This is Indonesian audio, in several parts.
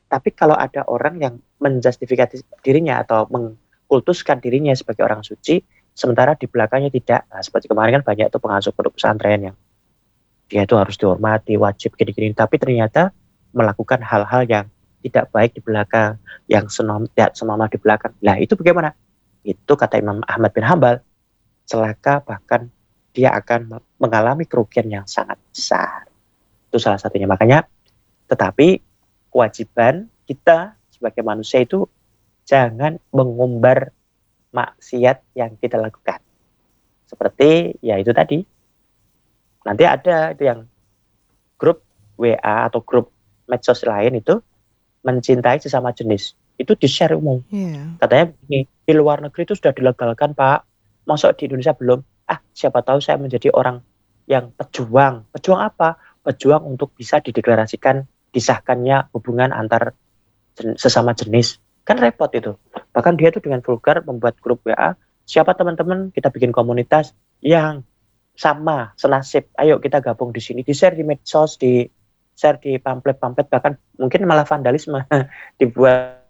Tapi kalau ada orang yang menjustifikasi dirinya atau mengkultuskan dirinya sebagai orang suci, sementara di belakangnya tidak. Nah, seperti kemarin kan banyak tuh pengasuh pondok pesantren yang dia itu harus dihormati, wajib gini-gini, tapi ternyata melakukan hal-hal yang tidak baik di belakang, yang senonoh di belakang. Nah, itu bagaimana? Itu kata Imam Ahmad bin Hambal, celaka, bahkan dia akan mengalami kerugian yang sangat besar. Itu salah satunya. Makanya, tetapi kewajiban kita sebagai manusia itu jangan mengumbar maksiat yang kita lakukan. Seperti ya itu tadi. Nanti ada itu yang grup WA atau grup medsos lain itu mencintai sesama jenis. Itu di-share umum. Katanya begini, di luar negeri itu sudah dilegalkan, Pak. Masa di Indonesia belum? Siapa tahu saya menjadi orang yang pejuang. Pejuang apa? Pejuang untuk bisa dideklarasikan, disahkannya hubungan antar sesama jenis. Kan repot itu. Bahkan dia itu dengan vulgar membuat grup WA. Siapa teman-teman, kita bikin komunitas yang sama, senasib. Ayo kita gabung di sini. Di-share di medsos, di-share di pamflet-pamflet, bahkan mungkin malah vandalisme dibuat.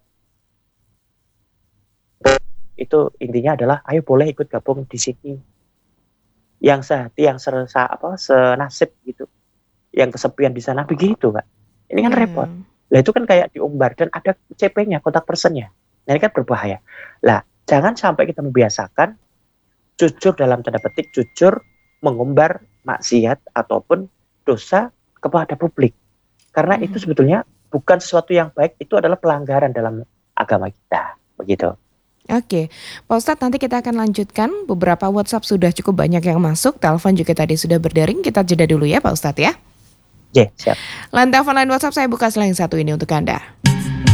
Itu intinya adalah, ayo boleh ikut gabung di sini. Yang sehati, yang senasib gitu. Yang kesepian di sana, begitu, Kak. Ini kan repot. Lah itu kan kayak diumbar dan ada CP-nya, kontak personnya. Nah, ini kan berbahaya. Lah, jangan sampai kita membiasakan jujur dalam tanda petik, jujur mengumbar maksiat ataupun dosa kepada publik. Karena itu sebetulnya bukan sesuatu yang baik, itu adalah pelanggaran dalam agama kita. Begitu. Oke, Pak Ustadz, nanti kita akan lanjutkan. Beberapa WhatsApp sudah cukup banyak yang masuk, telepon juga tadi sudah berdering. Kita jeda dulu ya Pak Ustadz ya. Siap. Line telepon, line WhatsApp saya buka selain satu ini untuk Anda.